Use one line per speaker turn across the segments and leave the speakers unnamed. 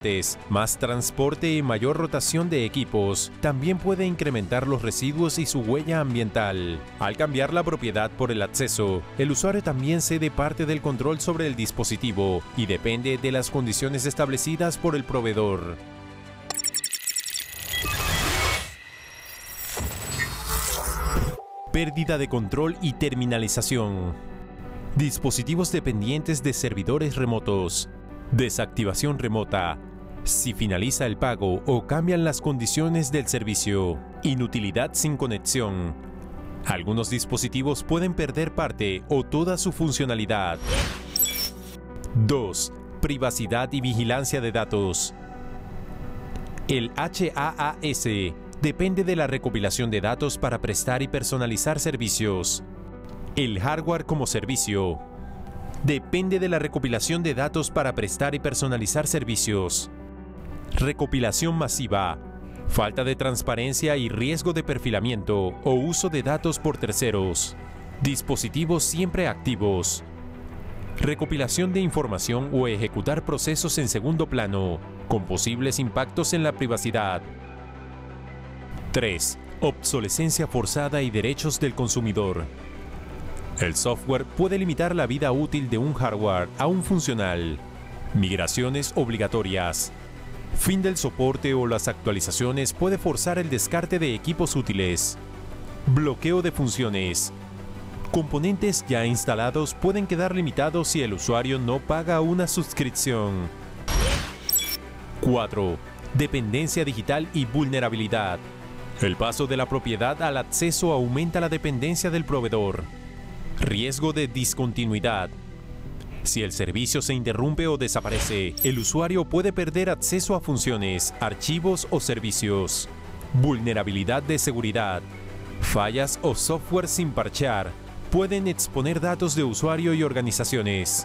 más transporte y mayor rotación de equipos también puede incrementar los residuos y su huella ambiental. Al cambiar la propiedad por el acceso, el usuario también cede parte del control sobre el dispositivo y depende de las condiciones establecidas por el proveedor. Pérdida de control y terminalización. Dispositivos dependientes de servidores remotos. Desactivación remota. Si finaliza el pago o cambian las condiciones del servicio. Inutilidad sin conexión. Algunos dispositivos pueden perder parte o toda su funcionalidad. 2. Privacidad y vigilancia de datos. El HAAS depende de la recopilación de datos para prestar y personalizar servicios. El hardware como servicio depende de la recopilación de datos para prestar y personalizar servicios. Recopilación masiva, falta de transparencia y riesgo de perfilamiento o uso de datos por terceros. Dispositivos siempre activos. Recopilación de información o ejecutar procesos en segundo plano, con posibles impactos en la privacidad. 3. Obsolescencia forzada y derechos del consumidor. El software puede limitar la vida útil de un hardware a un funcional. Migraciones obligatorias. Fin del soporte o las actualizaciones puede forzar el descarte de equipos útiles. Bloqueo de funciones. Componentes ya instalados pueden quedar limitados si el usuario no paga una suscripción. 4. Dependencia digital y vulnerabilidad. El paso de la propiedad al acceso aumenta la dependencia del proveedor. Riesgo de discontinuidad. Si el servicio se interrumpe o desaparece, el usuario puede perder acceso a funciones, archivos o servicios. Vulnerabilidad de seguridad. Fallas o software sin parchear pueden exponer datos de usuario y organizaciones.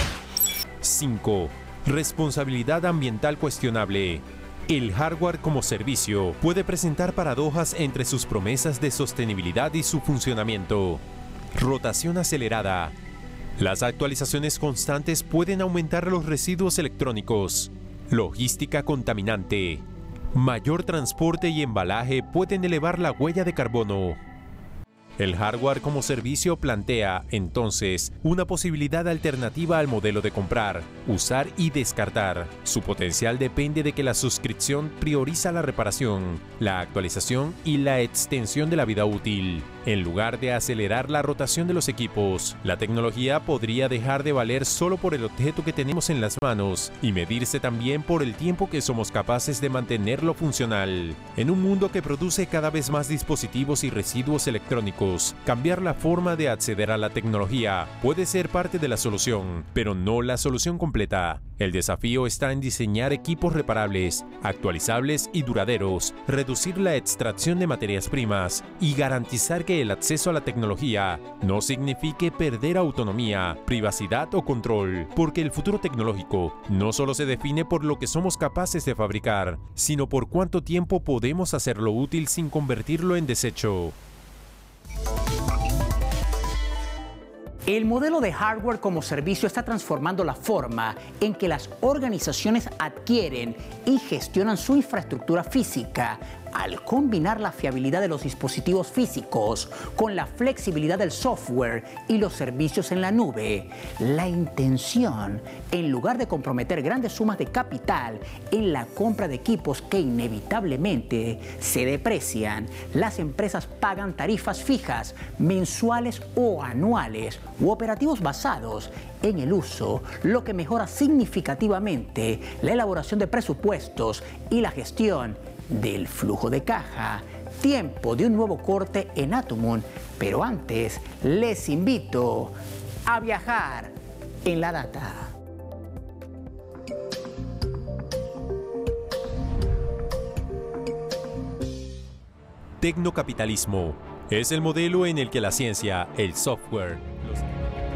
5. Responsabilidad ambiental cuestionable. El hardware como servicio puede presentar paradojas entre sus promesas de sostenibilidad y su funcionamiento. Rotación acelerada. Las actualizaciones constantes pueden aumentar los residuos electrónicos. Logística contaminante. Mayor transporte y embalaje pueden elevar la huella de carbono. El hardware como servicio plantea, entonces, una posibilidad alternativa al modelo de comprar, usar y descartar. Su potencial depende de que la suscripción prioriza la reparación, la actualización y la extensión de la vida útil. En lugar de acelerar la rotación de los equipos, la tecnología podría dejar de valer solo por el objeto que tenemos en las manos y medirse también por el tiempo que somos capaces de mantenerlo funcional. En un mundo que produce cada vez más dispositivos y residuos electrónicos, cambiar la forma de acceder a la tecnología puede ser parte de la solución, pero no la solución completa. El desafío está en diseñar equipos reparables, actualizables y duraderos, reducir la extracción de materias primas y garantizar que el acceso a la tecnología no signifique perder autonomía, privacidad o control, porque el futuro tecnológico no solo se define por lo que somos capaces de fabricar, sino por cuánto tiempo podemos hacerlo útil sin convertirlo en desecho.
El modelo de hardware como servicio está transformando la forma en que las organizaciones adquieren y gestionan su infraestructura física al combinar la fiabilidad de los dispositivos físicos con la flexibilidad del software y los servicios en la nube. La intención, en lugar de comprometer grandes sumas de capital en la compra de equipos que inevitablemente se deprecian, las empresas pagan tarifas fijas, mensuales o anuales, u operativos basados en el uso, lo que mejora significativamente la elaboración de presupuestos y la gestión del flujo de caja. Tiempo de un nuevo corte en Atomon, pero antes les invito a viajar en la data.
Tecnocapitalismo es el modelo en el que la ciencia, el software